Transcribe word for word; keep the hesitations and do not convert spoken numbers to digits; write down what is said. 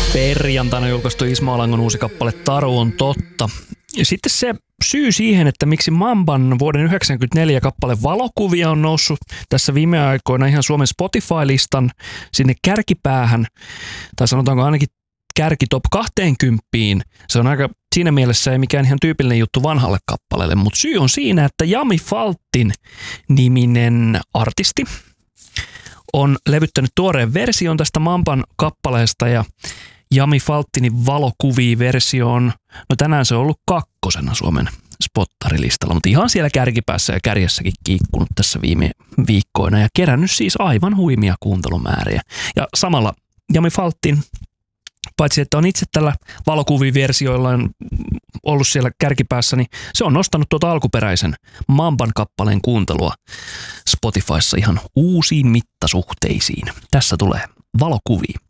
Perjantaina julkaistu Ismo Alangon uusi kappale Taru on totta. Ja sitten se syy siihen, että miksi Mamban vuoden yhdeksänkymmentäneljä kappale Valokuvia on noussut tässä viime aikoina ihan Suomen Spotify-listan sinne kärkipäähän, tai sanotaanko ainakin kärki top kaksikymmentä. Se on aika siinä mielessä ei mikään ihan tyypillinen juttu vanhalle kappaleelle, mutta syy on siinä, että Jami Faltin niminen artisti on levyttänyt tuoreen version tästä Mamban kappaleesta ja Jami Faltinin Valokuvia-versio on, no tänään se on ollut kakkosena Suomen spottarilistalla, mutta ihan siellä kärkipäässä ja kärjessäkin kiikkunut tässä viime viikkoina ja kerännyt siis aivan huimia kuuntelumääriä. Ja samalla Jami Faltin, paitsi että on itse tällä Valokuvia-versioillaan ollut siellä kärkipäässä, niin se on nostanut tuota alkuperäisen Mamban kappaleen kuuntelua Spotifyssa ihan uusiin mittasuhteisiin. Tässä tulee Valokuvia.